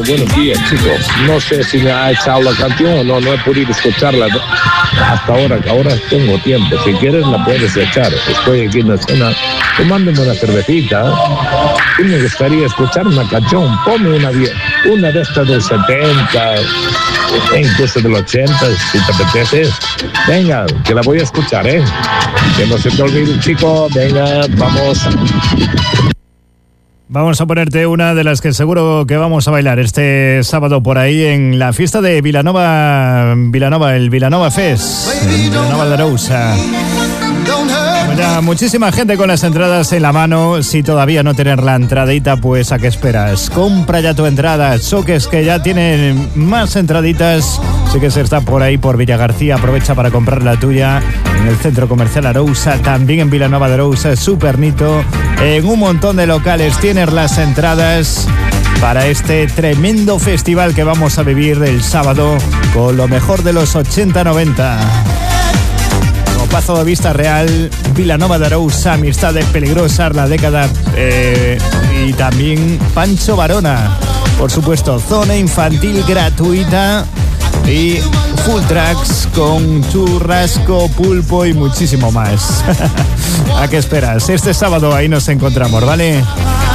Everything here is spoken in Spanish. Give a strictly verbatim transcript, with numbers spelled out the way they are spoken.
Buenos días, chicos. No sé si me ha echado la canción o no, no he podido escucharla hasta ahora, que ahora tengo tiempo. Si quieres la puedes echar. Estoy aquí en la cena tomándome una cervecita y me gustaría escuchar una canción. Ponme una, una de estas del setenta, e incluso del ochenta, si te apetece. Venga, que la voy a escuchar, ¿eh? Que no se te olvide, chico. Venga, vamos. Vamos a ponerte una de las que seguro que vamos a bailar este sábado por ahí en la fiesta de Vilanova, Vilanova, el Vilanova Fest, en Vilanova de Arousa. Bueno, muchísima gente con las entradas en la mano. Si todavía no tienes la entradita, pues ¿a qué esperas? Compra ya tu entrada. Choques que ya tienen más entraditas. Sí que se está por ahí por Villa García. Aprovecha para comprar la tuya en el Centro Comercial Arousa, también en Vilanova de Arousa, Super Nito. En un montón de locales tienes las entradas para este tremendo festival que vamos a vivir el sábado con lo mejor de los ochenta noventa. Pazo de Vista Real, Vilanova de Arousa, Amistades Peligrosas, la década eh, y también Pancho Varona. Por supuesto, zona infantil gratuita y full tracks con churrasco, pulpo y muchísimo más. ¿A qué esperas? Este sábado ahí nos encontramos, ¿vale?